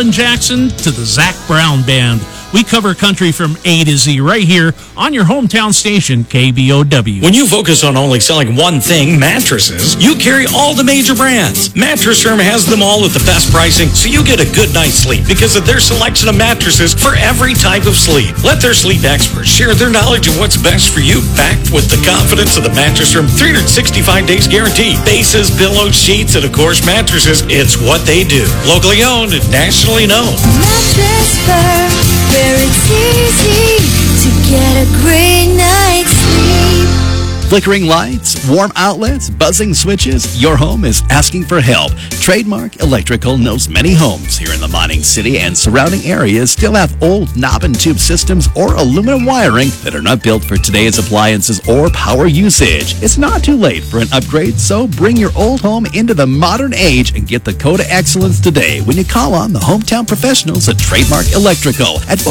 Alan Jackson to the Zac Brown Band. We cover country from A to Z right here on your hometown station, KBOW. When you focus on only selling one thing, mattresses, you carry all the major brands. Mattress Firm has them all at the best pricing, so you get a good night's sleep because of their selection of mattresses for every type of sleep. Let their sleep experts share their knowledge of what's best for you, backed with the confidence of the Mattress Firm 365 days guarantee. Bases, pillows, sheets, and of course mattresses, it's what they do. Locally owned and nationally known. Mattress Firm, where it's easy to get a great night's sleep. Flickering lights, warm outlets, buzzing switches, your home is asking for help. Trademark Electrical knows many homes here in the mining city and surrounding areas still have old knob and tube systems or aluminum wiring that are not built for today's appliances or power usage. It's not too late for an upgrade, so bring your old home into the modern age and get the code of excellence today when you call on the hometown professionals at Trademark Electrical at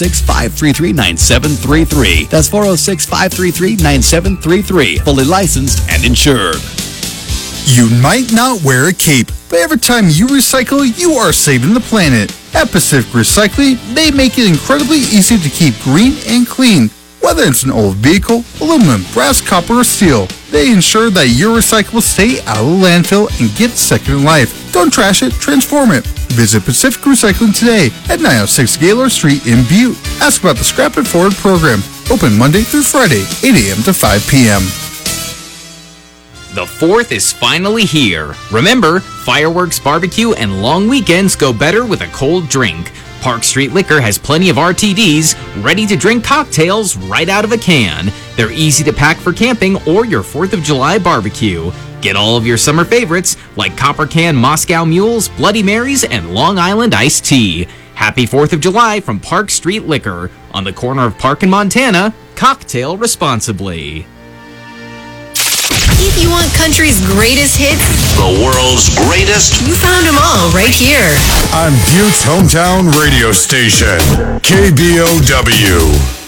406-533-9733. That's 406-533-9733. Fully licensed and insured. You might not wear a cape, but every time you recycle, you are saving the planet. At Pacific Recycling, they make it incredibly easy to keep green and clean. Whether it's an old vehicle, aluminum, brass, copper, or steel, they ensure that your recyclables stay out of the landfill and get second life. Don't trash it, transform it. Visit Pacific Recycling today at 906 Gaylord Street in Butte. Ask about the Scrap It Forward program. Open Monday through Friday, 8 a.m. to 5 p.m. The 4th is finally here. Remember, fireworks, barbecue, and long weekends go better with a cold drink. Park Street Liquor has plenty of RTDs, ready-to-drink cocktails right out of a can. They're easy to pack for camping or your 4th of July barbecue. Get all of your summer favorites like Copper Can Moscow Mules, Bloody Marys, and Long Island Iced Tea. Happy 4th of July from Park Street Liquor. On the corner of Park and Montana, cocktail responsibly. If you want country's greatest hits, the world's greatest, you found them all right here on Butte's hometown radio station, KBOW.